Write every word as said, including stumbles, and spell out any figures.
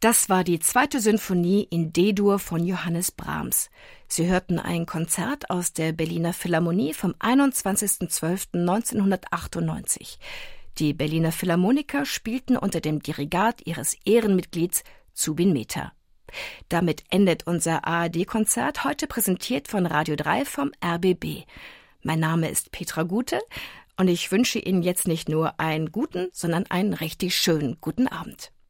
Das war die zweite Sinfonie in D-Dur von Johannes Brahms. Sie hörten ein Konzert aus der Berliner Philharmonie vom einundzwanzigsten zwölften neunzehnhundertachtundneunzig. Die Berliner Philharmoniker spielten unter dem Dirigat ihres Ehrenmitglieds Zubin Mehta. Damit endet unser A R D-Konzert, heute präsentiert von Radio drei vom R B B. Mein Name ist Petra Gute und ich wünsche Ihnen jetzt nicht nur einen guten, sondern einen richtig schönen guten Abend.